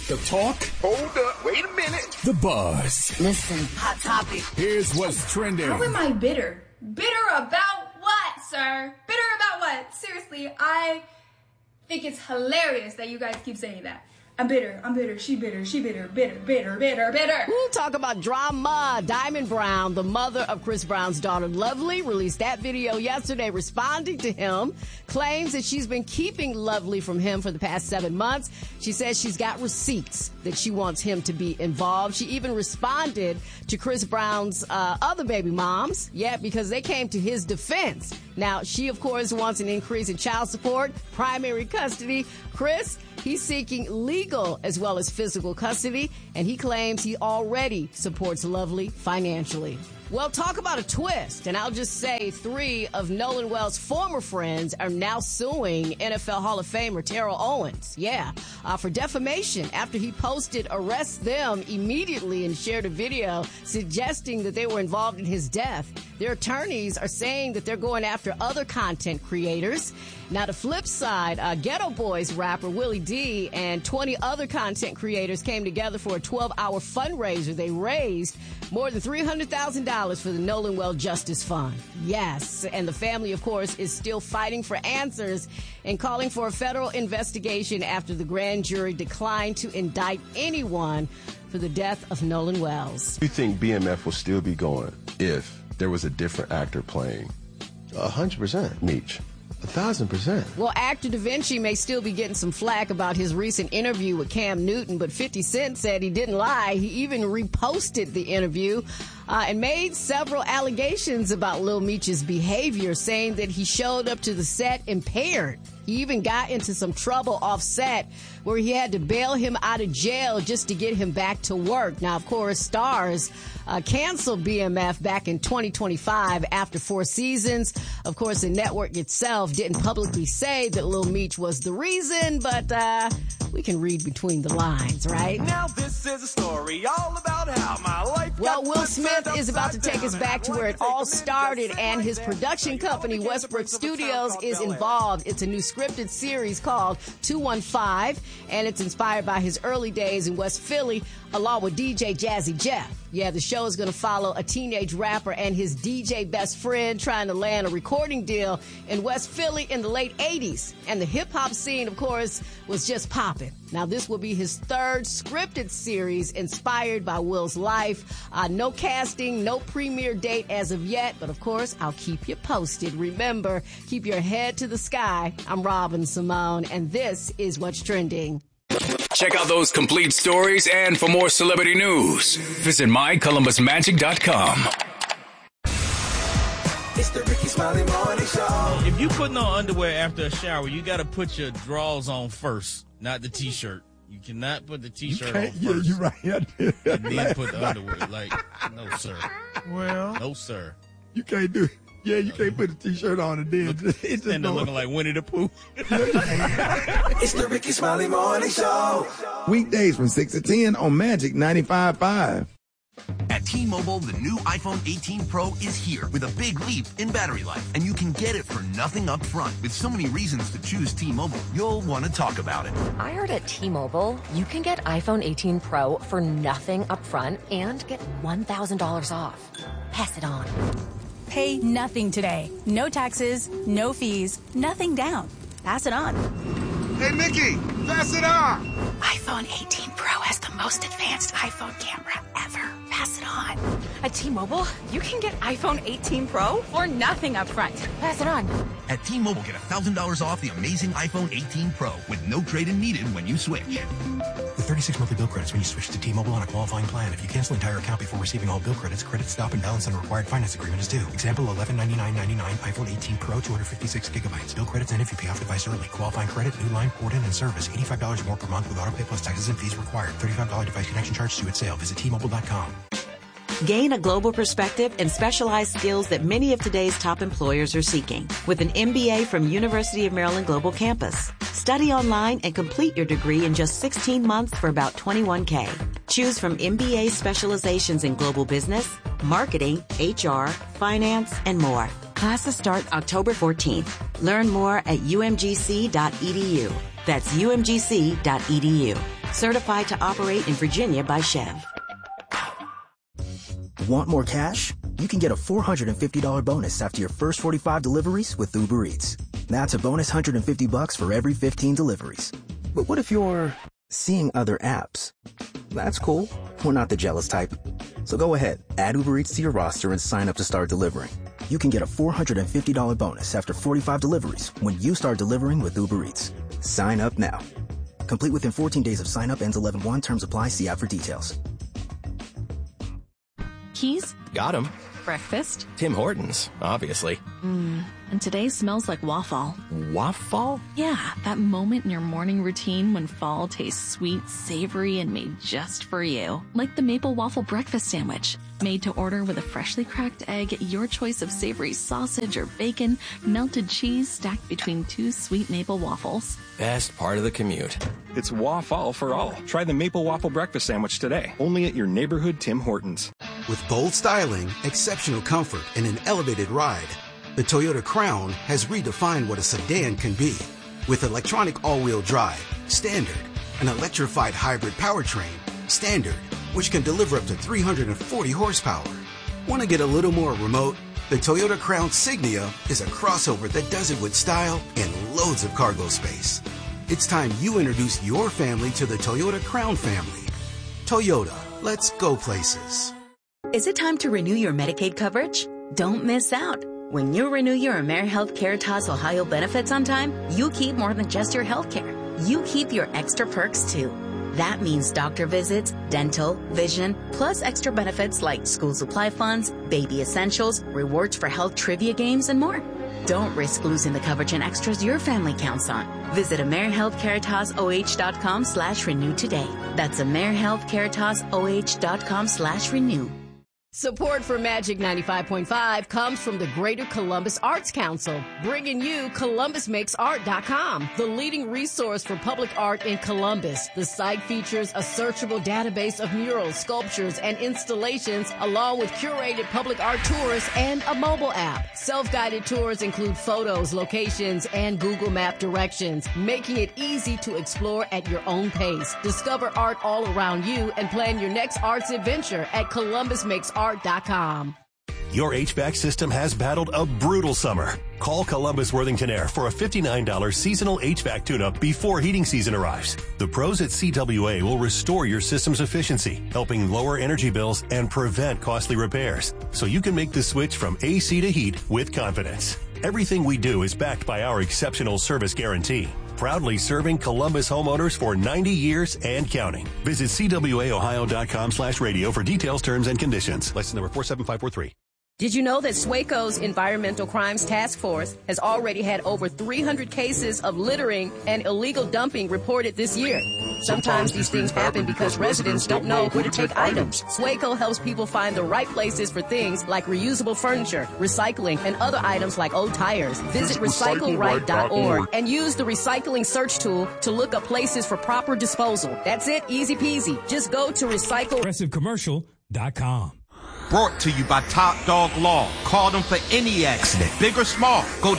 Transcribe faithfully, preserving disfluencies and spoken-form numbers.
The talk. Hold up. Wait a minute. The buzz. Listen. Hot topic. Here's what's trending. How am I bitter? Bitter about what, sir? Bitter about what? Seriously, I think it's hilarious that you guys keep saying that. I'm bitter, I'm bitter, she bitter, she bitter, bitter, bitter, bitter, bitter. We'll talk about drama. Diamond Brown, the mother of Chris Brown's daughter, Lovely, released that video yesterday responding to him, claims that she's been keeping Lovely from him for the past seven months. She says she's got receipts that she wants him to be involved. She even responded to Chris Brown's uh, other baby moms, yeah, because they came to his defense. Now, she, of course, wants an increase in child support, primary custody. Chris, he's seeking legal as well as physical custody, and he claims he already supports Lovely financially. Well, talk about a twist, and I'll just say three of Nolan Wells' former friends are now suing N F L Hall of Famer Terrell Owens, yeah, uh, for defamation after he posted arrest them immediately and shared a video suggesting that they were involved in his death. Their attorneys are saying that they're going after other content creators. Now, the flip side, uh, Ghetto Boys rapper Willie D and twenty other content creators came together for a twelve-hour fundraiser. They raised more than three hundred thousand dollars for the Nolan Well Justice Fund. Yes, and the family, of course, is still fighting for answers and calling for a federal investigation after the grand jury declined to indict anyone for the death of Nolan Wells. Do you think B M F will still be going if there was a different actor playing? A hundred percent. Meech. A thousand percent. Well, actor Da Vinci may still be getting some flack about his recent interview with Cam Newton, but fifty Cent said he didn't lie. He even reposted the interview uh, and made several allegations about Lil Meech's behavior, saying that he showed up to the set impaired. He even got into some trouble off set where he had to bail him out of jail just to get him back to work. Now, of course, Stars uh, canceled B M F back in twenty twenty-five after four seasons. Of course, the network itself didn't publicly say that Lil Meech was the reason, but uh, we can read between the lines, right? Now this is a story all about how my life. Well, Will Smith is about to take us back to where it all started, and his production company, Westbrook Studios, is involved. It's a new scripted series called two one five, and it's inspired by his early days in West Philly, along with D J Jazzy Jeff. Yeah, the show is going to follow a teenage rapper and his D J best friend trying to land a recording deal in West Philly in the late eighties. And the hip-hop scene, of course, was just popping. Now, this will be his third scripted series inspired by Will's life. Uh, no casting, no premiere date as of yet, but of course, I'll keep you posted. Remember, keep your head to the sky. I'm Robin Simone, and this is What's Trending. Check out those complete stories, and for more celebrity news, visit my columbus magic dot com. It's the Ricky Smiley Morning Show. If you putting on underwear after a shower, you got to put your drawers on first, not the T-shirt. You cannot put the T-shirt on first. Yeah, you're right. And then put the underwear. Like, no, sir. Well, no, sir. You can't do it. Yeah, you can't put a T-shirt on and then Look, it's just and looking like Winnie the Pooh. It's the Ricky Smiley Morning Show. Weekdays from six to ten on Magic ninety-five point five. At T-Mobile, the new iPhone eighteen Pro is here with a big leap in battery life, and you can get it for nothing up front. With so many reasons to choose T-Mobile, you'll want to talk about it. I heard at T-Mobile, you can get iPhone eighteen Pro for nothing up front and get one thousand dollars off. Pass it on. Pay nothing today. No taxes, no fees, nothing down. Pass it on. Hey, Nikki, pass it on. iPhone eighteen Pro has the most advanced iPhone camera ever. Pass it on. At T-Mobile, you can get iPhone eighteen Pro for nothing up front. Pass it on. At T-Mobile, get one thousand dollars off the amazing iPhone eighteen Pro with no trade-in needed when you switch. With thirty-six monthly bill credits when you switch to T-Mobile on a qualifying plan. If you cancel the entire account before receiving all bill credits, credit stop and balance on a required finance agreement is due. Example, eleven ninety-nine ninety-nine iPhone eighteen Pro, two hundred fifty-six gigabytes. Bill credits end if you pay off device early. Qualifying credit, new line, port in, and service. eighty-five dollars more per month with auto pay plus taxes and fees required. thirty-five dollars device connection charge due at sale. Visit T Mobile dot com. Gain a global perspective and specialized skills that many of today's top employers are seeking with an M B A from University of Maryland Global Campus. Study online and complete your degree in just sixteen months for about twenty-one thousand dollars. Choose from M B A specializations in global business, marketing, H R, finance, and more. Classes start October fourteenth. Learn more at U M G C dot E D U. That's U M G C dot E D U. Certified to operate in Virginia by Chev. Want more cash? You can get a four hundred fifty dollars bonus after your first forty-five deliveries with Uber Eats. That's a bonus one hundred fifty bucks for every fifteen deliveries. But what if you're seeing other apps? That's cool. We're not the jealous type. So go ahead, add Uber Eats to your roster and sign up to start delivering. You can get a four hundred fifty dollars bonus after forty-five deliveries when you start delivering with Uber Eats. Sign up now. Complete within fourteen days of sign up. Ends eleven one. Terms apply. See app for details. Keys? Got him. Breakfast? Tim Hortons, obviously. Mmm. And today smells like waffle. Waffle? Yeah, that moment in your morning routine when fall tastes sweet, savory, and made just for you. Like the Maple Waffle Breakfast Sandwich. Made to order with a freshly cracked egg, your choice of savory sausage or bacon, melted cheese stacked between two sweet maple waffles. Best part of the commute. It's waffle for all. Try the Maple Waffle Breakfast Sandwich today. Only at your neighborhood Tim Hortons. With bold styling, exceptional comfort, and an elevated ride, the Toyota Crown has redefined what a sedan can be. With electronic all-wheel drive, standard, an electrified hybrid powertrain, standard, which can deliver up to three hundred forty horsepower. Want to get a little more remote? The Toyota Crown Signia is a crossover that does it with style and loads of cargo space. It's time you introduce your family to the Toyota Crown family. Toyota, let's go places. Is it time to renew your Medicaid coverage? Don't miss out. When you renew your AmeriHealth Caritas Ohio benefits on time, you keep more than just your health care. You keep your extra perks too. That means doctor visits, dental, vision, plus extra benefits like school supply funds, baby essentials, rewards for health trivia games, and more. Don't risk losing the coverage and extras your family counts on. Visit AmeriHealthCaritasOH.com slash renew today. That's AmeriHealthCaritasOH.com slash renew. Support for Magic ninety-five point five comes from the Greater Columbus Arts Council, bringing you Columbus Makes Art dot com, the leading resource for public art in Columbus. The site features a searchable database of murals, sculptures, and installations, along with curated public art tours and a mobile app. Self-guided tours include photos, locations, and Google Map directions, making it easy to explore at your own pace. Discover art all around you and plan your next arts adventure at Columbus Makes Art dot com. Your H V A C system has battled a brutal summer. Call Columbus Worthington Air for a fifty-nine dollars seasonal H V A C tune-up before heating season arrives. The pros at C W A will restore your system's efficiency, helping lower energy bills and prevent costly repairs, so you can make the switch from A C to heat with confidence. Everything we do is backed by our exceptional service guarantee. Proudly serving Columbus homeowners for ninety years and counting. Visit C W A Ohio dot com slash radio for details, terms, and conditions. License number four seven five four three. Did you know that SWACO's Environmental Crimes Task Force has already had over three hundred cases of littering and illegal dumping reported this year? Sometimes these things happen because residents don't know where to take items. SWACO helps people find the right places for things like reusable furniture, recycling, and other items like old tires. Visit recycle right dot org and use the recycling search tool to look up places for proper disposal. That's it, easy peasy. Just go to recycle. Progressive Commercial dot com. Brought to you by Top Dog Law. Call them for any accident, big or small. Go